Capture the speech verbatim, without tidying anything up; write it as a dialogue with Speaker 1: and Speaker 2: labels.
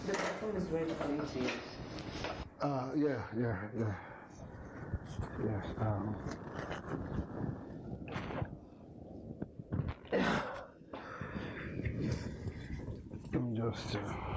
Speaker 1: The bathroom is ready for you to use.
Speaker 2: Uh, yeah, yeah, yeah. Yes. Um, let me just. Uh,